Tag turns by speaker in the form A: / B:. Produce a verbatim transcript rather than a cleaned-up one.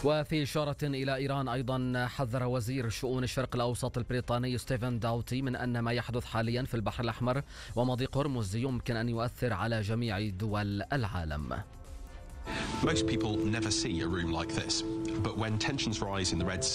A: وفي إشارة إلى إيران أيضا، حذر وزير شؤون الشرق الأوسط البريطاني ستيفن داوتي من أن ما يحدث حاليا في البحر الأحمر ومضيق هرمز يمكن أن يؤثر على جميع دول العالم.
B: Most people never see a room like this, but when tensions rise in the Red Sea